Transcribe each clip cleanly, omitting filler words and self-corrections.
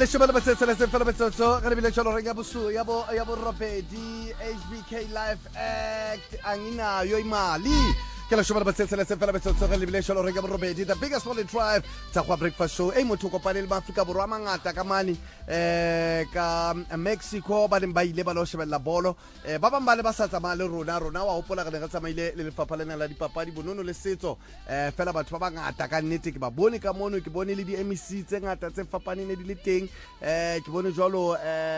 le shebela batsetsa le sefela batsetso ga le bile tsholo reng ya bosu ya bo Robedi HBK Live Act angina yo imali ke la shebela batsetsa le sefela batsetso ga le bile tsholo reng ya bo Robedi the biggest morning drive tsa kwa breakfast show e motho kopane le Afrika borwa mangata ka mani ka Mexico ba le ba ile ba lo shebela bolo ba bang ba le ba sa tsamaya le rona wa hopola ga le tsamaile le lefapha lena la dipapadi bonono le setso fela batho ba bangata ka nnete ke ba bone ka mono ke bone le di MEC tse ngata tse fapaneng ne di le teng ke bone jwalo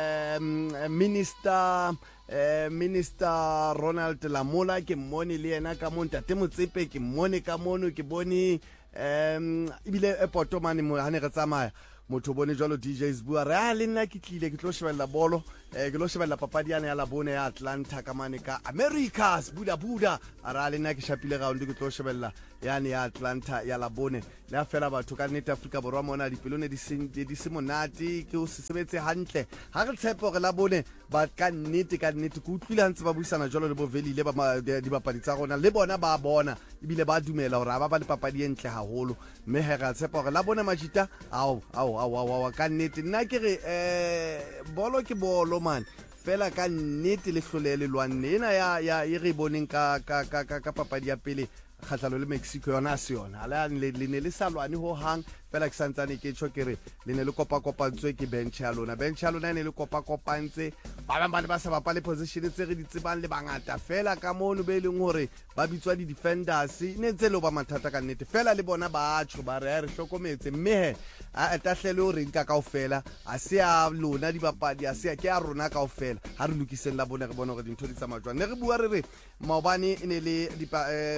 Minister Ronald Lamola ke mmone le yena ka mo ntate Motsepe ke mmone ka mono ke bone ibile Potomane mo ha ne re tsamaya motho bone jwalo DJs bua re le nna ke tlile ke tlo shebella bolo ke lo shebella papadi yana ya Labone ya Atlanta ka mane ka Americas buda ara le nna ke shapile ga ke tlo shebella yani ya Atlanta ya Labone le afela batho ka nnete Afrika borwa mona dipelone di simonati ke o sebetse hantle ha re tshepo re Labone ba ka nnete ke utlwile ha ntse ba buisana jwalo le bo Velile ba di bapadi tsa rona le bona ba bona ibile ba dumela hore ba le papadi e ntle haholo mme he ra tshepa hore Labone majita au ka nnete nna ke re bolo ke bolo man fela ka nnete le hlolele lwanne ena ya e re boneng ka papadi ya pele khatlalo le Mexico yona siona ala le ne le salwane ho hang fela ke santsane ke tjho kere le ne le kopantswe ke bench ya lona ne le kopantse ba bang ba sa bapale position tse re di tsebang le bangata fela ka mono be leng hore ba bitswa di defenders ne ntse le ba mathata ka nnete fela le bona ba tjho ba re hlokometse mme he a tahlele o reng ka kaofela a se a lona di bapadi a se ke a rona kaofela ha re lokiseng la bona re bona hore dintho di tsamajwang ne re bua re maobane ne le di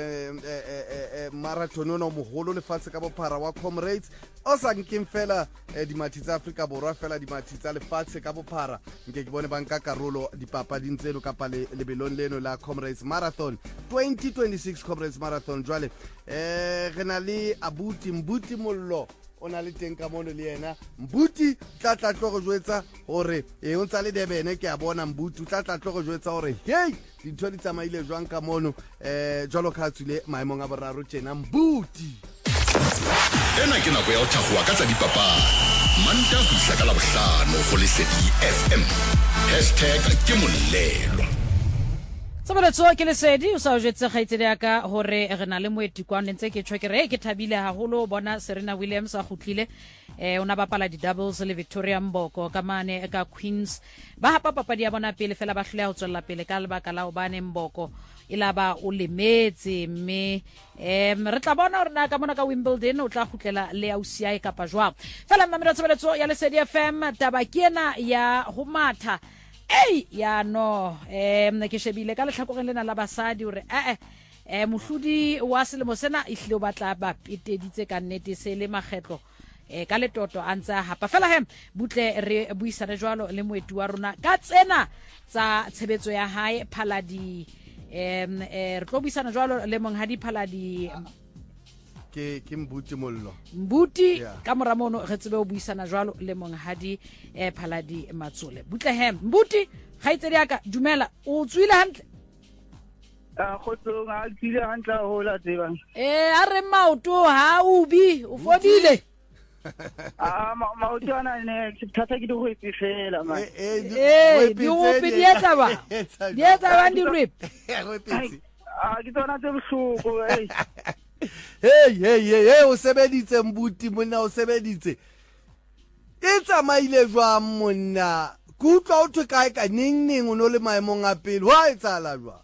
marathon no moholo lefatshe ka bophara wa Comrades o sa nkeng fela dimathi tsa Afrika borwa fela dimathi tsa lefatshe ka bophara nke ke bone banka karolo dipapading tseno ka pale lebelong leno la Comrades Marathon 2026 Comrades Marathon jwale re na le abuti Mbuti Mollo o na le teng ka mono le yena Mbuti tla tlo go jwetsa hore o ntsa le Debene ke a bona Mbuti tla tlo go jwetsa hore hey dintho di tsamaile jwang ka mono jwalo ka tsule maemong a boraro tjena Mbuti ena ke nako ya o thagwa ka tsa dipapadi manta go isla ka la bohlano go Lesedi FM #ke molelo Sabalatso ke Lesedi o sa o jetse khaitsedi aka hore re na le moeti kwa ntse ke tshwekere ke thabile haholo bona Serena Williams a khutlile ona bapala di doubles le Victoria Mboko ka mane ka Queens ba hapa papadi ya bona pele fela ba hloya ho tswella pele ka lebaka la obane Mboko ilaba o lemetse mme re tla bona hore na ka mona ka Wimbledon o tla khutlela le ausi ka pa jwa fela mamela Sabalatso ya Lesedi FM taba ke ena ya ho matha ya no ke shebile ka letlhakoreng lena la basadi hore mohlodi wa selemo sena e hlile o batla ba peteditse ka nnete se le makgetlo ka letoto a ntse hapa fela butle re buisane jwalo le moeti wa rona ka tsena tsa tshebetso ya hae Phaladi re tlo buisana jwalo le monghadi Phaladi ke Mbuti Mollo Mbuti ka mora mono re tsebe o buisana jwalo le monghadi Phaladi Matsole butle Mbuti khaitsedi aka dumela o tswile hantle khotso ga tsile hantle ho la tsebang a re maoto ha ubi o fodile maotwana ne thata ke di go ipifela man di go pidietsa ba ndi rip ke tsona tse bohloko hey o sebeditse Mbuti monna o sebeditse e tsamaile jwa monna ku tlo o thwe ka ning o no le maemong a pele wa etsala jwa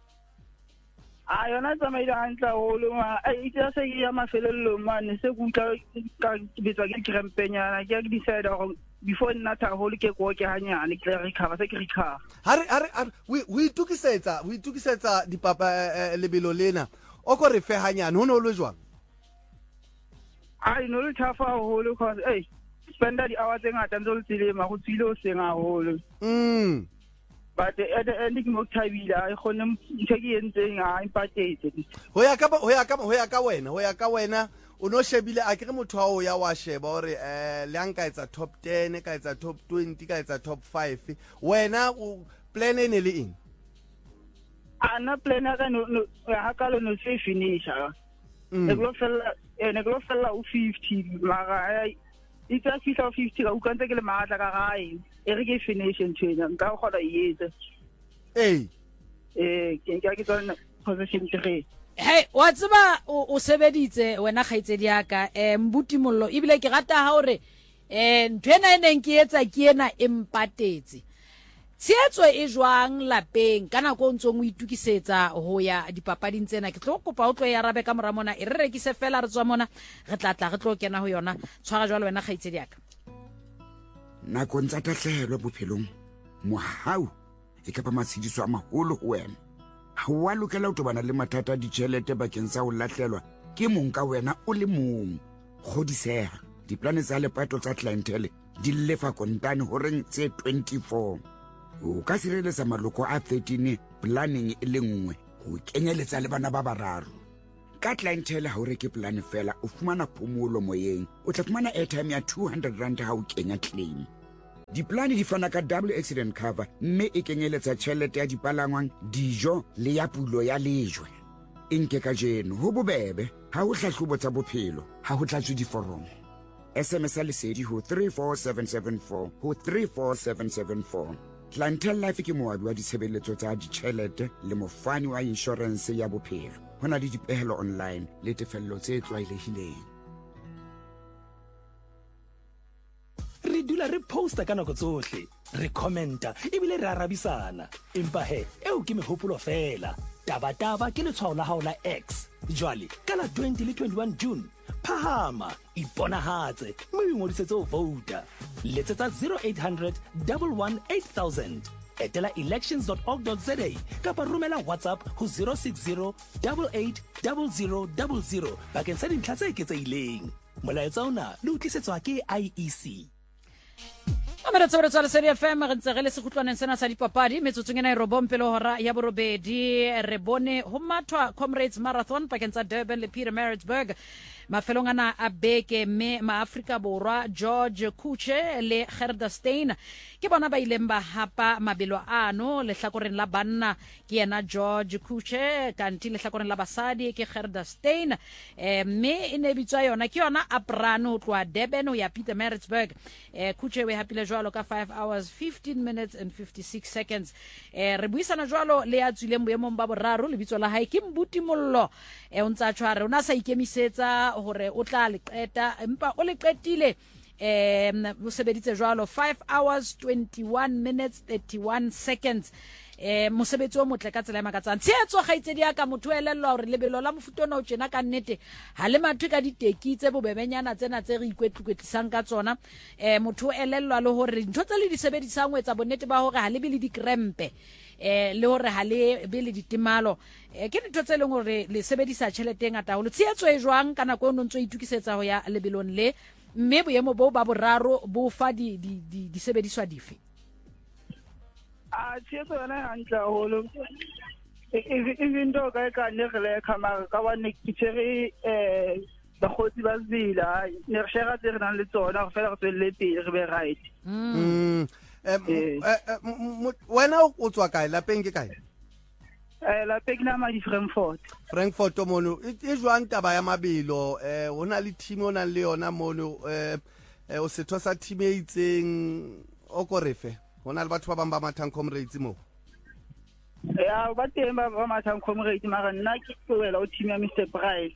yona tsamaile hantle holo ma itse se ya mafelelo man se ku tla ka bitsa ke krempenyana ke decide go before nna tha holo ke go ke hanyane ke recover se ke recover are we tukisetsa dipapa lebelo lena o go re fe hanyane ho no le jwang no le thafa holo cause spend di hours ngata ntse le tsilema go tsile o senga holo but at the end ke mo thabila I khone ntsheki yentseng a impatete ho ya ka wena o no shebile a kere motho wa o ya wa sheba hore le anka etsa top 10 ka etsa top 20 ka etsa top 5 wena plan ene le eng ana plan ka no ha ka lo no se finisha ne go fella u 50 mara It's a 50 ka ukantse ke le matla ka gae e re ke finish ntwena nka go la yetse ke tsona position 3. Hey, wa tseba o sebeditse wena kgaitsedi yaka mbuti mollo ibile ke rata ha hore ntwena eneng ke etsa ke ena empatetse tsietso e jwang lapeng kana go ntsong o itukisetsa ho ya dipapading tsena ke tlo kopa o tlo ya rabe ka mora mona e re rekise fela re tswa mona re tlatla re tlo kena ho yona tshwara jwalo wena kgaitsedi yaka nako ntsa tatlehelo bophelong mohau e ka ba matshidiso a maholo ho wena ha wa lokela ho tobana le mathata ditjhelete bakeng sa ho lahlelwa ke mong ka wena o le mong godiseha diplane tsa lepato tsa clientele di lefa kontane ho reng tse 24 o ka sireletsa maloko a 13 planning e le nngwe ho kenyeletsa le bana ba bararo ka clientele ha o reke plan fela o fumana phomolo moyeng o tla fumana airtime ya 200 rand ha o kenya claim diplane di fana ka double accident cover mme e kenyeletsa tjhelete ya dipalangwang dijo le ya pulo ya lejwe inke ka jeno ho bobebe ha ho hlahlobo tsa bophelo ha ho tlatswe diforomo SMS lesedi ho 34774 ho 34774 Clientele Life ke moabi wa ditshebeletso tsa ditjhelete le mofani wa insurance ya bophelo hona le dipehelo online le tefello tse tlwaelehileng re dula re posta ka nako tsohle re commenta ebile re arabisana empa he eo ke mehopolo fela taba ke letshwao la hao la X jwale ka la 2021 June phahama iponahatse mo ingodisetse ho vouta letsetsa 0800 118 etela elections.org.za kapa romela WhatsApp ho 060 880000 bakeng sa dintlha tse eketsehileng molaetsa ona le utlisetswa ke IEC Amara tswela Serie FM re ntse re le sekhutlwaneng sena sa dipapadi metsotsong ena e robompelo hora ya borobedi re bone ho mathwa Comrades Marathon pakeng tsa Durban le Pietermaritzburg mafelong ana a beke me maAfrika Borwa George Kuche le Gerda Stein ke bona ba ileng ba hapa mabelo ano le hlakoreng la banna ke yena George Kuche kanti le hlakoreng la basadi ke Gerda Stein me ine bitswa yona ke yona Aprano twa Durban o ya Pietermaritzburg Kuche we hapile jwalo ka 5 hours 15 minutes and 56 seconds re buisana jwalo le ya tswileng boemong ba boraro le bitso la hae ke Mbuti Mollo o ntsa tshware ona sa ikemisetsa hore o tla le qeta empa o le qetile o sebeditse jwalo 5 hours 21 minutes 31 seconds mosebetsi o motle ka tsela ya makatsang tshetso gaitsedi ya ka motho elellwa hore lebelo la mofutona o tjena ka nnete ha le mathu ka diteki tse bobebenyana tsena tse re ikwetluketlisang ka tsona motho elellwa le hore ntho tse le di sebedisang o etsa bonnete ba hore ha le be le dikrempe le hore ha le be le ditimalo ke ntho tse leng hore le sebedisa tjhelete e ngata ho le tshetso e jwang kana go ntse o itukisetsa ho ya lebelong le mme boemo bo ba boraro bo fa di sebediswa dife tshetso yona hantle haholo even though ka ne re le kamera ka wa ne ke tsere bakgotsi ba zila ne re shera tse re nang le tsona go fela go tswelle pele re be right wena o tswa kae lapeng ke kae la pekna ma di Frankfurt mono e jwang taba ya mabelo hona le team ona le yona mono o setho sa team e itseng o korefe hona le batho ba bang ba mathang Comrades mo ya ba teng ba mathang Comrades mara nna ke tloela o team ya Mr Price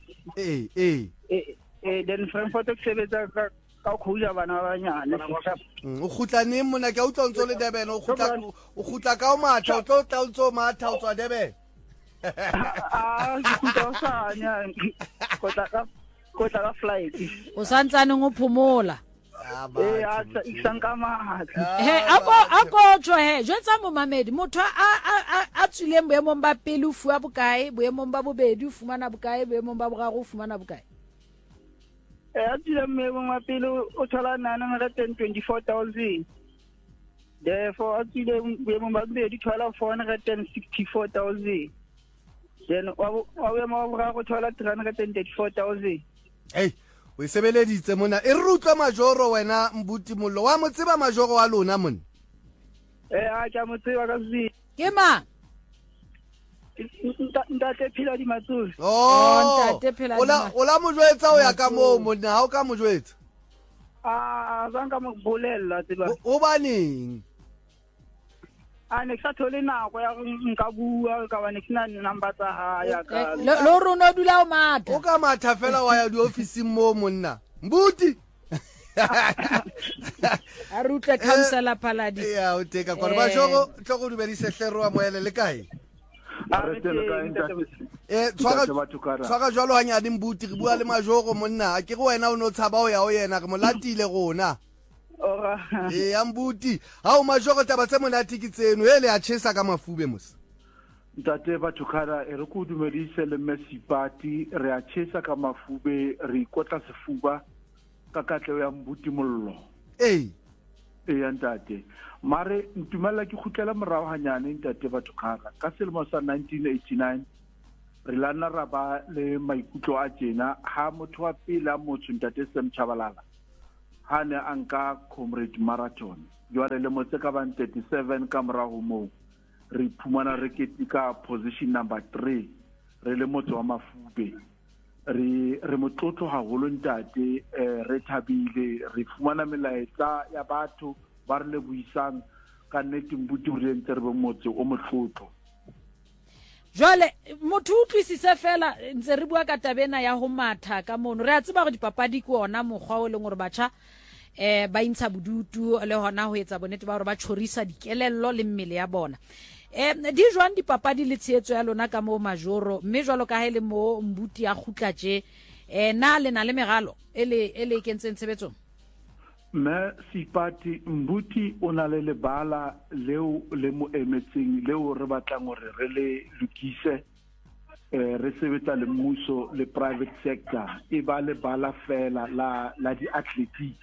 then Frankfurt ke sebetsa ka khouja bana ba banyane o khutlaneng mona ke utlwa ntso le Durban o khutla ka o matha o tlo tla o ntso matha o tswa Durban khutla sa nya kotla ka flight o santsane ngophumola isanka matha ako tswa jwetsa mo mamedi motho a tswileng boemong ba pele o fuwa bokae boemong ba bobedi o fumana bokae boemong ba boraro o fumana bokae Atile me mo pele o thola 924,000 therefore atile mo ba be di thola 464,000 then wa mo ga go thola 334,000 o sebeleditse mona e rutwa majoro wena Mbuti Mollo wa mo tseba majoro wa lona mona a ka mo tseba ka zi ke ma ntate phila di matsuli ntate phila ola mo jwetsa o ya ka mo monna ha o ka mo jwetsa zanka mo bolella tseba o baneng ne sa thole nako ya nka bua ka bane kina number tsa haya ka lo rona dula o matha o ka matha fela wa ya di office mo monna mbuti a rutle councilor Paladi ya o teka kwa ba shogo tlogo di bedi sehlerwa moele le kae tshwaka jwalo hanyane mbuti re bua le majoro monna ke go wena o no tshaba o ya o yena re mo latile gona ya mbuti ha o majoro taba tse monate ke tseno ele ya tshesa ka mafube mos ntate Bathukara e re go dumedise le Messi Party re a tshesa ka mafube re ikotla sefuba ka katleo ya mbuti mollo ya ntate mare ntumela ke khutlela morao hanyane ntate Bathukara ka selemo sa 1989 re lana ra ba le maikutlo a tjena ha motho wa pele a motho ntate Sam Chabalala ha ne anka Comrade Marathon jwale le motse ka ban 37 ka morao mo re phumana re ketika position number 3 re le motho wa mafube re motlotlo haholo ntate re thabile re fumana melaetsa ya batho ba re le buisang ka nnete mbuti re ntse re be motse o motlotlo jwale motho o tlisise fela ntse re bua ka tabena ya ho matha ka mono re a tseba go dipapadi ke ona mokgwa o leng gore batjha ba intsha bodutu le hona ho etsa bonete ba gore ba tshorisa dikelello le mmele ya bona di jwang dipapadi le tsheetso ya lona ka mo majoro mme jwalo ka hele mo mbuti a khutla tje na le megalo ele kentseng tshebetso me Sipati mbuti o na le lebala leo le mo emetseng leo re batlang gore re le lokise re sebetsa le mmuso le private sector e ba le bala fela la di athletics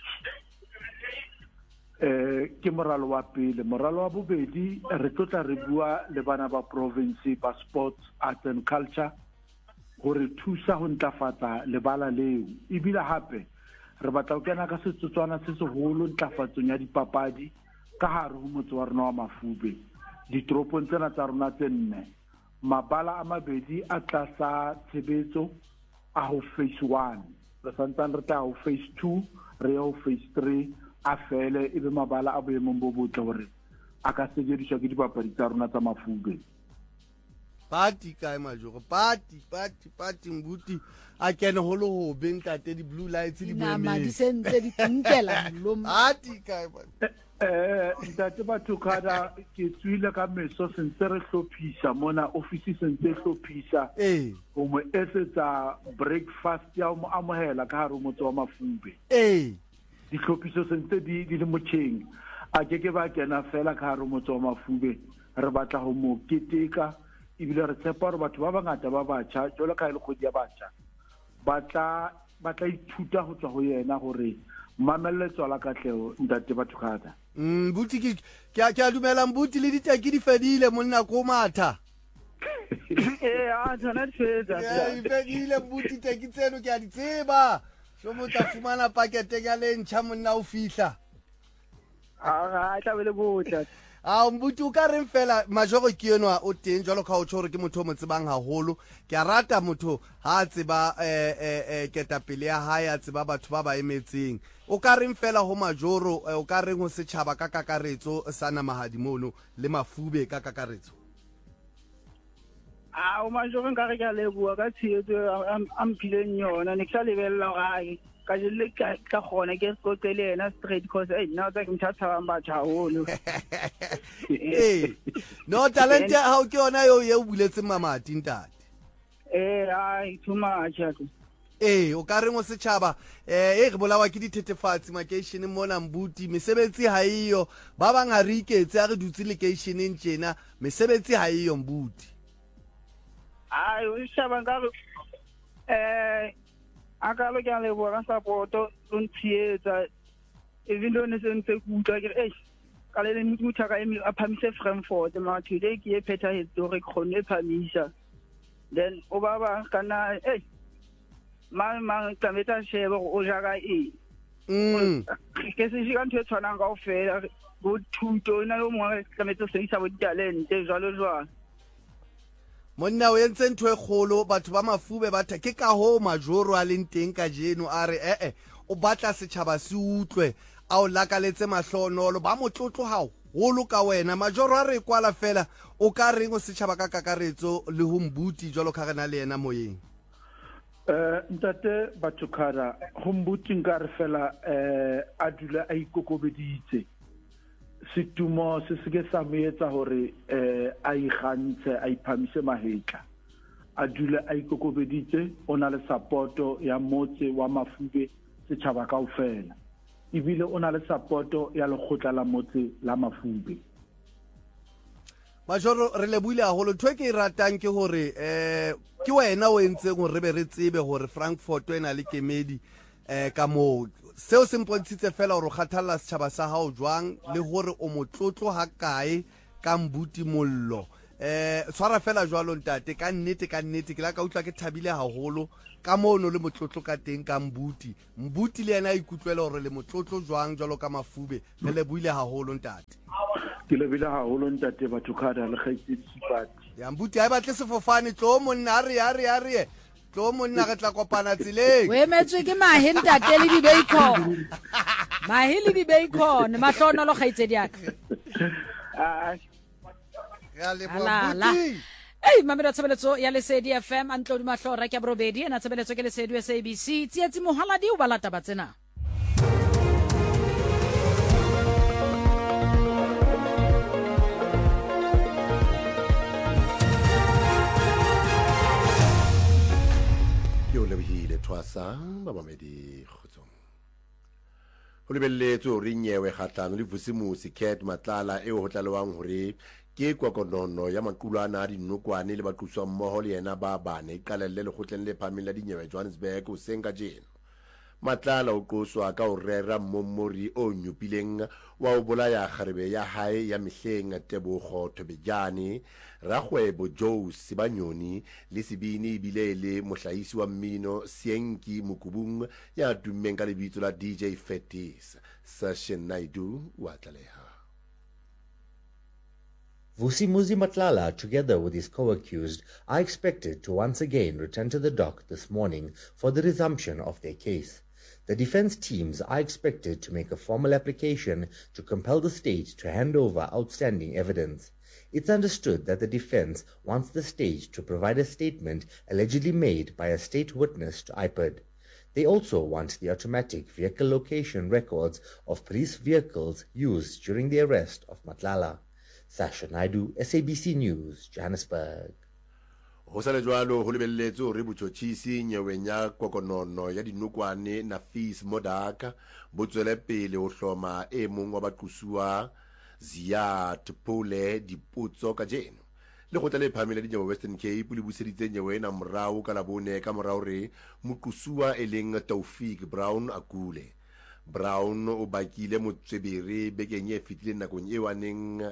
ke moralo wa pele moralo wa bobedi re tlotla re bua le bana ba province ba sports arts and culture gore thusa ho ntlafatsa lebala leo ebile hape re batla go kena ka setsotswana se segolo ntlafatsong ya dipapadi ka hare ho motse wa rona wa mafube ditropong tsena tsa rona tse nne mabala a mabedi a tlasa tshebetso a ho phase 1 re santsane re tla ho phase 2 re ho phase 3 a fele ebe mabala a boemong bo botle hore a ka sebediswa ke dipapadi tsa rona tsa mafube party kae majoro party mbuti a kene holo ho bentate di blue lights di nama di sentse di tinkela mlomo party kae ntate Bathukara ke tswile ka meso sentse re hlophisa mona office sentse hlophisa o mo etsetsa breakfast ya mo amohela ka hare motse wa mafube di hlophiso sentse di le motjheng a ke ba kena fela ka hare motse wa mafube re batla ho mo keteka ibile re tshepa gore batho ba bangata ba batjha jolo ka ile kgodi ya batjha batla ithuta ho tswa ho yena gore mamelle tswala katleo ntate Bathukara mbuti ke a dumela mbuti le ditaki di fedile monna ko matha tsona di fetsa di fedile mbuti teki tseno ke a di tseba so mo tla fumana pakete ya lentšha monna o fihla tla bele botla mbuti o ka reng fela majoro ke eno o teng jalo ka o tshore ke motho o mo tsebang haholo ke a rata motho ha a tseba ketapele ya hae a tseba batho ba ba emetseng o ka reng fela ho majoro o ka reng ho setjhaba ka kakaretso sa namahadi mono le mafube ka kakaretso o majoro nka re ke a leboa ka tsheetso a mphileng yona ne ke sa lebella gae ka jelle ka gona ke skotlele yena straight because nna tsa ke mthathabang batho haholo no talent ya hao ke yona yo ye o buletseng mamati ntate too much o ka reng o setjhaba re bolawa ke dithethefatsi makeisheneng mona mbuti mesebetsi ha iyo ba bang ha re iketse a re dutse lekeisheneng tjena mesebetsi ha iyo mbuti o shaba nka akalo ke a leboa ka support-o lo ntsheetsa even though ne se ntse ke utlwa ke re ka le motho ka eme a phamise Frankfurt mara today ke e phethahetse hore ke kgonne e phamisa then o ba bang kana mang tlametse shebe gore o ja ka eng ke se ka ntho e tshwanang kaofela bo thuto na le mongwe tlametse o sebedisa bo ditalente jwalo jwalo monna o entse ntho e kgolo batho ba mafube ba ke ka ho majoro a leng teng ka jeno a re o batla setšhaba se utlwe a o lakaletse mahlonolo ba motlotlo haholo ka wena majoro a re kwala fela o ka reng o setšhaba ka kakaretso le ho Mbuti jwalo ka rena le yena moyeng? Ntate Batukhara ho Mbuti nka re fela a dula a ikokobeditse situmo se seke sa moetsa hore a ikgantse a iphamise mahetla a dula a ikokobeditse ona le supporto ya motse wa Mafube setšhaba kaofela ibile ona le supporto ya lekgotla la motse la Mafube. Majoro re lebuile haholo thwe ke ratang ke hore ke wena o entseng hore re be re tsebe hore Frankfurt ena le kemedi ka mo seo se mpontshitse fela hore o kgathalla setšhaba sa hao jwang le hore o motlotlo ha kae ka Mbuti mollo. Swara fela jwalo ntate ka nnete ke la ka utlwa ke thabile haholo ka mono le motlotlo ka teng ka Mbuti le yena a ikutlwela hore le motlotlo jwang jwalo ka Mafube re lebuile haholo ntate. Ke lebile haholo ntate Batukhara le kgaitsedi Sipati ya Mbuti a batle sefofane tlo monna a re tlo monna re tla kopana tseleng we metswe ke mahe ntate le di-bacon mahe le di-bacon mahlonolo kgaitsedi yaka Hey, mamela tshebeletso ya Lesedi FM Antlodi Mahlora ke Brobedi ena tshebeletso ke Lesedi SABC tsietsi mohaladi o balata batsena yo lebihile twasa babamedi khutsong ho lebelletso re nyewe kgatlano le Vusimusi Cat Matlala eo ho tlalewang hore ke kwakonono ya maqulwana a dinokwane le baquswa mmoho le yena ba bane iqalelle le kgotleng le phameng la dinyewe Johannesburg o senga jeno. Matlala o qoswa ka o rera mmomori o nyupileng wa o bolaya kgarebe ya hae ya mehleng Tebogo Thobejane Ragwebo Joe Sibanyoni le Sebini bile le mohlahisi wa mmino Sienki Mukubung ya tummeng ka lebitso la DJ Fetis Session Naidu wa tlaleha. Vusimuzi Matlala, together with his co-accused, are expected to once again return to the dock this morning for the resumption of their case. The defense teams are expected to make a formal application to compel the state to hand over outstanding evidence. It's understood that the defense wants the state to provide a statement allegedly made by a state witness to IPID. They also want the automatic vehicle location records of police vehicles used during the arrest of Matlala. Sasha Naidu, SABC News, Johannesburg. Ho sale jwalo ho lebelletso re botjotjhisi nyeweng ya kokonono ya dinokwane Nafis Modaka botswele pele ho hloma e mong wa baqusua Ziyad Pule dipotso ka jeno le go tlale phamela dinyewe Western Cape le buseditse nyewe na morao ka labone ka morao re moqusua eleng Taufik Brown akule. Brown o bakile motswebere bekeng e fitile nakong e waneng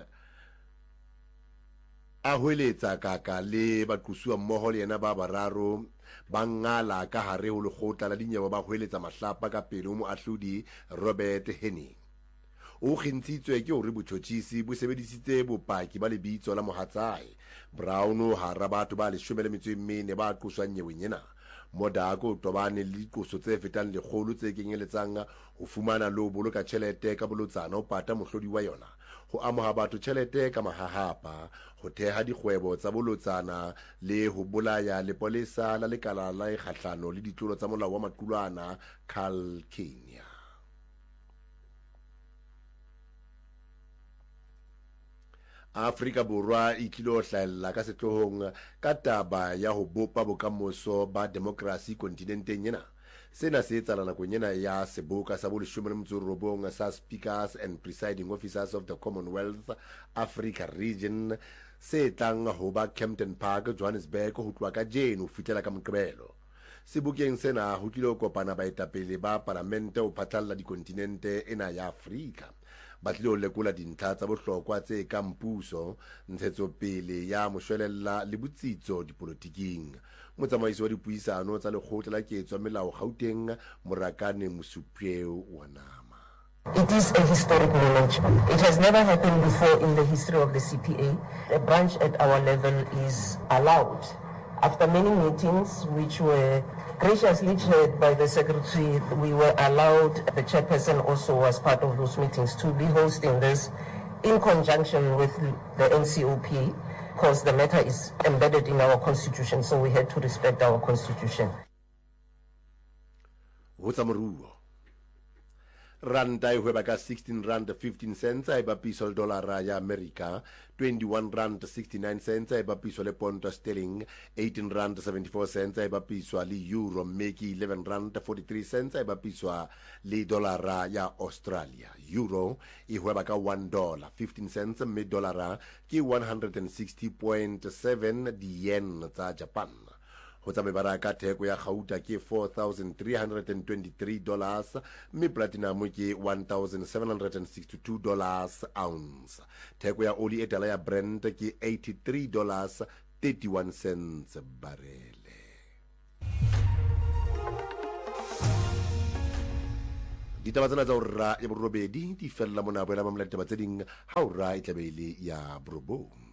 a hweletsa kaka le baqusua mmoho le yena ba bararo ba ngala ka hare ho lekgotla la dinyewe ba hweletsa mahlapa ka pele mo ahlodi Robert Henning. O kgintshitswe ke hore botjotjhisi bo sebedisitse bopaki ba lebitso la mohatsae Brown hara batho ba 14 ba qoswang nyeweng ena. Modako tobane le diqoso tse fetang lekgolo tse kenyeletsang ho fumana lo boloka tjhelete ka bolotsana o pata mohlodi wa yona, ho amoha batho tjhelete ka mahahapa, ho theha dikgwebo tsa bolotsana le ho bolaya lepolesa la lekala la kgahlano le ditlolo tsa molao wa maqulwana Karl Kenya. Afrika Borwa e tlilo hlahella ka setlohong ka taba ya ho bopa bokamoso ba demokrasi kontinenteng ena. Sena se etsala nakong ena ya seboka sa 19 sa Speakers and Presiding Officers of the Commonwealth Africa Region se tlang ho ba Kempton Park, Johannesburg ho tloha ka jeno fitela ka Moqebelo. Sebokeng sena ho tlilo kopana baetapele ba parlamente ho phatlalla dikontinente ena ya Afrika. Batlilo lekola dintlha tsa bohlokwa tse kang puso, ntshetsopele ya moshwelella le botsitso dipolotiking. Motsamaisi wa dipuisano tsa lekgotla la ketso melao Gauteng Morakane Mosupjeo wa nama. It is a historic moment. It has never happened before in the history of the CPA. A branch at our level is allowed After many meetings, which were graciously chaired by the secretary, we were allowed, the chairperson also was part of those meetings, to be hosting this in conjunction with the NCOP, because the matter is embedded in our constitution, so we had to respect our constitution. Randa e hweba ka 16 rand 15 cents e bapiso le dollara ya America, 21 rand 69 cents e bapiso le pound sterling, 18 rand 74 cents e bapiso le euro, meki 11 rand 43 cents e bapiso le dollara ya Australia. Euro e hweba ka $1 15 cents, me dollara ke 160.7 di yen tsa Japan. Ho tsa mebaraka theko ya gauta ke $4,323, mme platinum ke $1,762 ounce. Theko ya oli etala ya Brent ke $83.31 barele. Ditaba tsena tsa urra ya borobedi di fella mona boela mamela ditaba tse ding ha urra e tlabeile ya borobong.